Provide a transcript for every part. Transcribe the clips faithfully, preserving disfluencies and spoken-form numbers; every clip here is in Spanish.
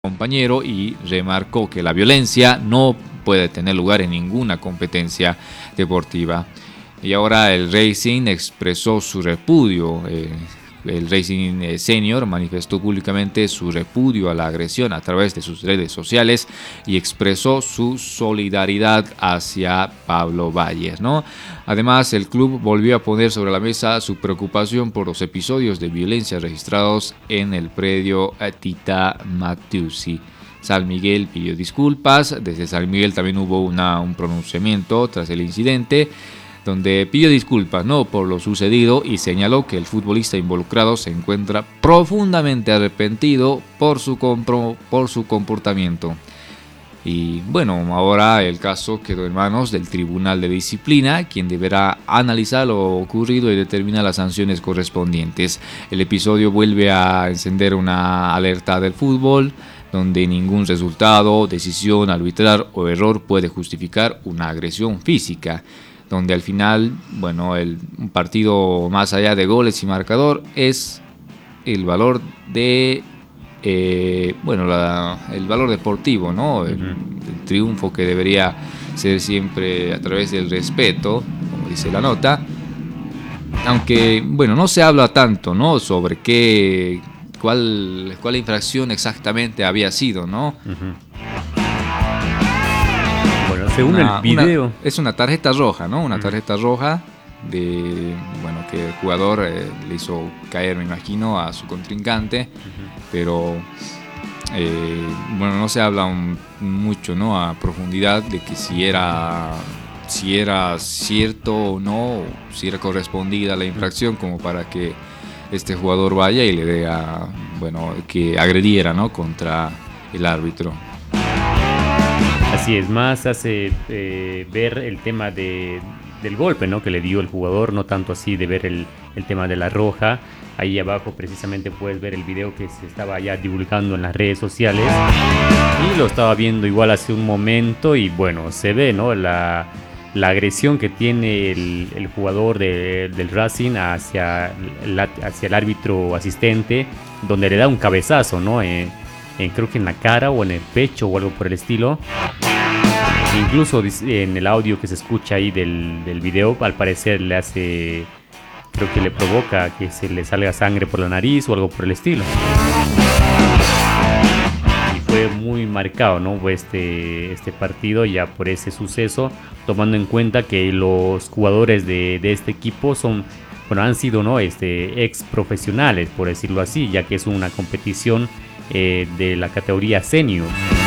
compañero y remarcó que la violencia no puede tener lugar en ninguna competencia deportiva. Y ahora el Racing expresó su repudio. Eh, el Racing eh, Senior manifestó públicamente su repudio a la agresión a través de sus redes sociales y expresó su solidaridad hacia Pablo Valles, ¿no? Además, el club volvió a poner sobre la mesa su preocupación por los episodios de violencia registrados en el predio Tita Matiusi. San Miguel pidió disculpas. Desde San Miguel también hubo una, un pronunciamiento tras el incidente, donde pidió disculpas, ¿no?, por lo sucedido y señaló que el futbolista involucrado se encuentra profundamente arrepentido por su, compro, por su comportamiento. Y bueno, ahora el caso quedó en manos del Tribunal de Disciplina, quien deberá analizar lo ocurrido y determinar las sanciones correspondientes. El episodio vuelve a encender una alerta del fútbol, donde ningún resultado, decisión arbitral o error puede justificar una agresión física, donde al final, bueno, el un partido más allá de goles y marcador es el valor de, eh, bueno, la, el valor deportivo, ¿no? El, el triunfo que debería ser siempre a través del respeto, como dice la nota. Aunque, bueno, no se habla tanto, ¿no?, sobre qué, cuál, cuál infracción exactamente había sido, ¿no? Uh-huh. Según una, el video. Una, es una tarjeta roja, ¿no? Una tarjeta roja de, bueno, que el jugador eh, le hizo caer, me imagino, a su contrincante, uh-huh. pero eh, bueno, no se habla un, mucho, ¿no?, a profundidad de que si era, si era cierto o no, si era correspondida la infracción, como para que este jugador vaya y le dé a, bueno, que agrediera, ¿no?, contra el árbitro. Así es, más hace eh, ver el tema de, del golpe, ¿no?, que le dio el jugador, no tanto así de ver el, el tema de la roja. Ahí abajo precisamente puedes ver el video que se estaba ya divulgando en las redes sociales y lo estaba viendo igual hace un momento y bueno, se ve, ¿no?, la, la agresión que tiene el, el jugador de, del Racing hacia el, hacia el árbitro asistente, donde le da un cabezazo, ¿no?, eh, en, creo que en la cara o en el pecho o algo por el estilo. Incluso en el audio que se escucha ahí del, del video, al parecer le hace, creo que le provoca que se le salga sangre por la nariz o algo por el estilo. Y fue muy marcado, ¿no?, este, este partido ya por ese suceso, tomando en cuenta que los jugadores de, de este equipo son, bueno, han sido, ¿no?, este, ex profesionales, por decirlo así, ya que es una competición eh, de la categoría senior.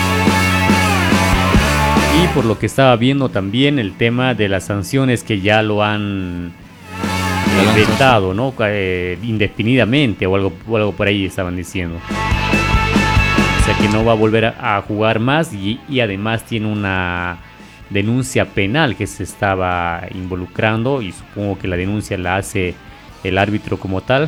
Y por lo que estaba viendo también el tema de las sanciones que ya lo han eh, vetado, ¿no?, eh, indefinidamente o algo, o algo por ahí estaban diciendo. O sea que no va a volver a, a jugar más y, y además tiene una denuncia penal que se estaba involucrando y supongo que la denuncia la hace el árbitro como tal.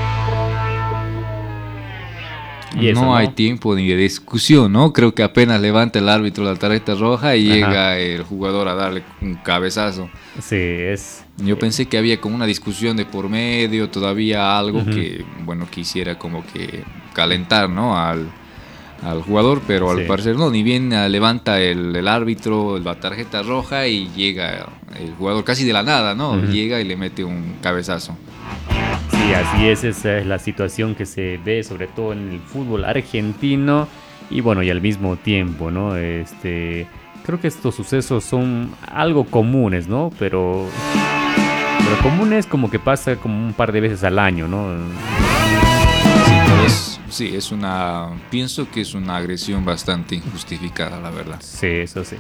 Y eso, no, no hay tiempo ni de discusión, ¿no? Creo que apenas levanta el árbitro la tarjeta roja y Ajá. llega el jugador a darle un cabezazo. Sí, es... Yo pensé que había como una discusión de por medio, todavía algo uh-huh. que, bueno, quisiera como que calentar, ¿no?, al, al jugador, pero sí. al parecer no, ni bien levanta el, el árbitro la tarjeta roja y llega el jugador casi de la nada, ¿no? Uh-huh. Llega y le mete un cabezazo. Sí, así es, esa es la situación que se ve sobre todo en el fútbol argentino y bueno, y al mismo tiempo, ¿no? Este, creo que estos sucesos son algo comunes, ¿no? Pero, pero comunes como que pasa como un par de veces al año, ¿no? Sí, es, sí, es una, pienso que es una agresión bastante injustificada, la verdad. Sí, eso sí.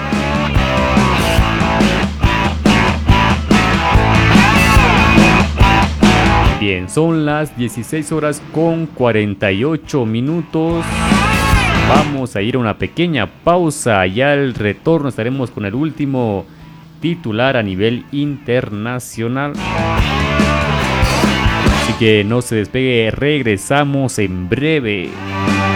Bien, son las dieciséis horas con cuarenta y ocho minutos. Vamos a ir a una pequeña pausa. Ya al retorno estaremos con el último titular a nivel internacional. Así que no se despegue, regresamos en breve.